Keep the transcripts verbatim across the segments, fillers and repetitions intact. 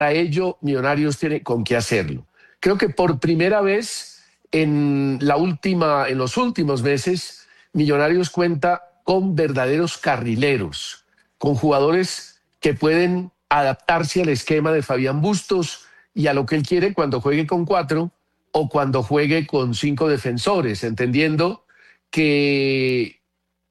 para ello Millonarios tiene con qué hacerlo. Creo que por primera vez en, la última, en los últimos meses, Millonarios cuenta con verdaderos carrileros, con jugadores que pueden adaptarse al esquema de Fabián Bustos y a lo que él quiere cuando juegue con cuatro o cuando juegue con cinco defensores, entendiendo que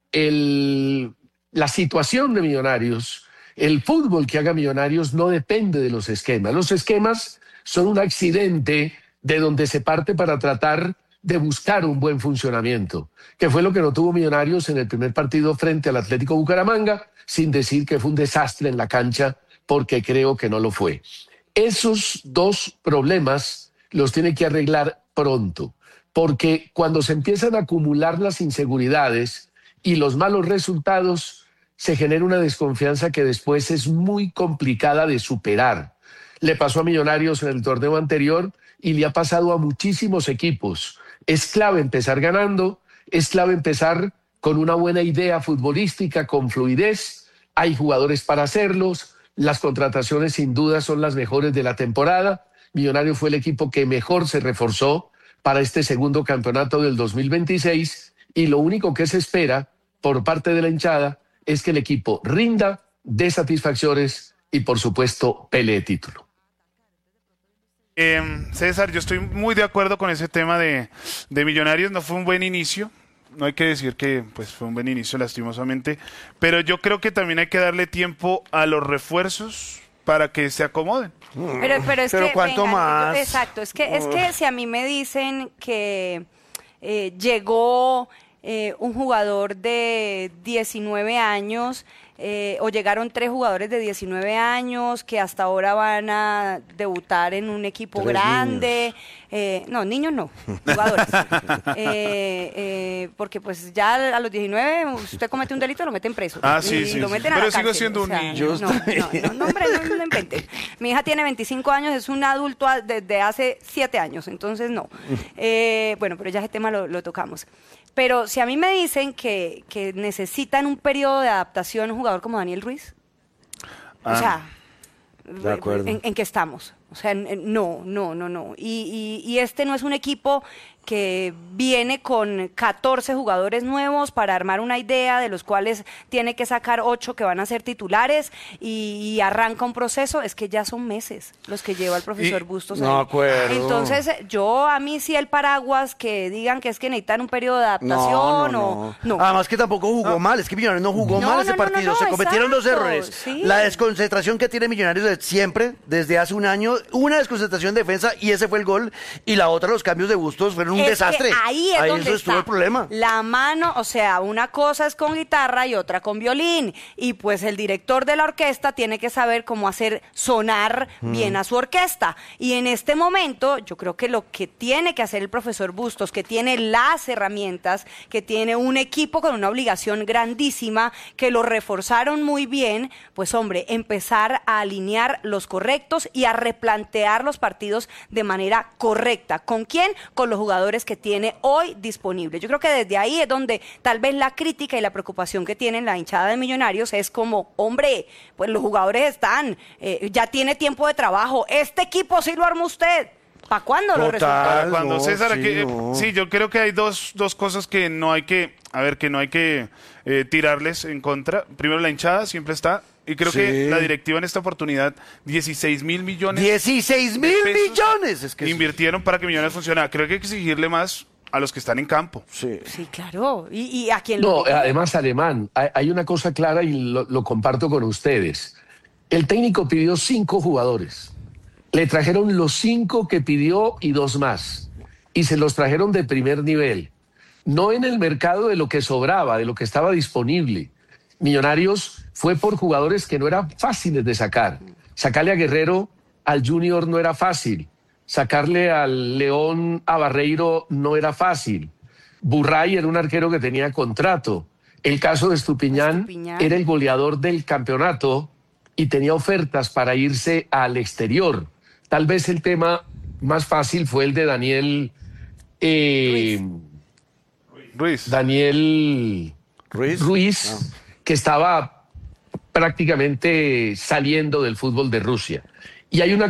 el, la situación de Millonarios, el fútbol que haga Millonarios no depende de los esquemas. Los esquemas son un accidente de donde se parte para tratar de buscar un buen funcionamiento, que fue lo que no tuvo Millonarios en el primer partido frente al Atlético Bucaramanga, sin decir que fue un desastre en la cancha, porque creo que no lo fue. Esos dos problemas los tiene que arreglar pronto, porque cuando se empiezan a acumular las inseguridades y los malos resultados, se genera una desconfianza que después es muy complicada de superar. Le pasó a Millonarios en el torneo anterior y le ha pasado a muchísimos equipos. Es clave empezar ganando, es clave empezar con una buena idea futbolística, con fluidez. Hay jugadores para hacerlos, las contrataciones sin duda son las mejores de la temporada. Millonarios fue el equipo que mejor se reforzó para este segundo campeonato del dos mil veintiséis y lo único que se espera por parte de la hinchada es que el equipo rinda, dé satisfacciones y por supuesto pelee título. Eh, César, yo estoy muy de acuerdo con ese tema de, de Millonarios. No fue un buen inicio, no hay que decir que pues, fue un buen inicio lastimosamente, pero yo creo que también hay que darle tiempo a los refuerzos para que se acomoden. Pero, pero es pero que, ¿cuánto venga, más? yo- exacto, es que, es que si a mí me dicen que eh, llegó eh, un jugador de diecinueve años, eh, o llegaron tres jugadores de diecinueve años que hasta ahora van a debutar en un equipo Tres grande, eh, no, niños no, jugadores, eh, eh, porque pues ya a los diecinueve usted comete un delito, lo meten preso. Ah, sí, y sí, lo sí. meten a Pero la sigo cárcel, siendo o un sea, niño. No, no, no, no, hombre, no, no inventen. Mi hija tiene veinticinco años, es un adulto a- desde hace siete años, entonces no. Eh, bueno, pero ya ese tema lo, lo tocamos. Pero si a mí me dicen que, que necesitan un periodo de adaptación un jugador como Daniel Ruiz, Ah. o sea, De acuerdo. ¿en, en qué estamos? O sea, en- no, no, no, no. Y, y, y este no es un equipo que viene con catorce jugadores nuevos para armar una idea, de los cuales tiene que sacar ocho que van a ser titulares y, y arranca un proceso. Es que ya son meses los que lleva el profesor Y- Bustos. No, ahí. acuerdo. Entonces, yo a mí sí el paraguas que digan que es que necesitan un periodo de adaptación No, no, o... no. no. Además que tampoco jugó mal, es que Millonarios no jugó No, mal no, ese no, no, partido, no, se cometieron dos exacto, errores. sí. La desconcentración que tiene Millonarios de siempre, desde hace un año, una desconcentración de defensa y ese fue el gol, y la otra los cambios de Bustos fueron un Es que desastre. ahí es donde eso estuvo está el problema. la mano, o sea, una cosa es con guitarra y otra con violín. Y pues el director de la orquesta tiene que saber cómo hacer sonar bien a su orquesta. Y en este momento, yo creo que lo que tiene que hacer el profesor Bustos, que tiene las herramientas, que tiene un equipo con una obligación grandísima, que lo reforzaron muy bien, pues hombre, empezar a alinear los correctos y a replantear los partidos de manera correcta. ¿Con quién? Con los jugadores que tiene hoy disponibles. Yo creo que desde ahí es donde tal vez la crítica y la preocupación que tienen la hinchada de Millonarios es como, hombre, pues los jugadores están, eh, ya tiene tiempo de trabajo, este equipo sí lo armó usted. ¿Para cuándo los Total. resultados? Cuando no, César, sí, aquí- eh, no. sí, yo creo que hay dos, dos cosas que no hay que, a ver, que no hay que eh, tirarles en contra. Primero, la hinchada siempre está, y creo Sí. que la directiva en esta oportunidad, dieciséis mil millones dieciséis mil de pesos millones. Es que es- invirtieron para que Millonarios funcionara. Creo que hay que exigirle más a los que están en campo. Sí. Sí, claro. ¿Y, y a quién No, lo además, Alemán, hay, hay una cosa clara y lo, lo comparto con ustedes. El técnico pidió cinco jugadores. Le trajeron los cinco que pidió y dos más. Y se los trajeron de primer nivel. No en el mercado de lo que sobraba, de lo que estaba disponible. Millonarios fue por jugadores que no eran fáciles de sacar. Sacarle a Guerrero al Junior no era fácil. Sacarle al León a Barreiro no era fácil. Burray era un arquero que tenía contrato. El caso de Estupiñán, Estupiñán. era el goleador del campeonato y tenía ofertas para irse al exterior. Tal vez el tema más fácil fue el de Daniel... eh, Ruiz. Daniel Ruiz. Ruiz, Ah. que estaba prácticamente saliendo del fútbol de Rusia. y hay una